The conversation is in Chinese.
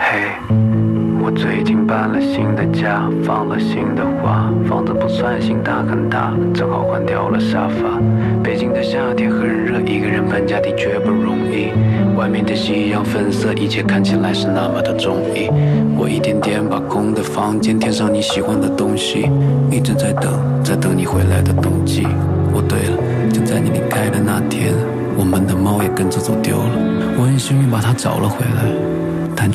嘿，我最近搬了新的家，放了新的花，房子不算新，但很大，正好换掉了沙发。北京的夏天很热，一个人搬家的确不容易。外面的夕阳粉色，一切看起来是那么的中意。我一点点把空的房间填上你喜欢的东西，一直在等你回来的冬季。哦对了，就在你离开的那天，我们的猫也跟着走丢了。我很幸运把它找了回来。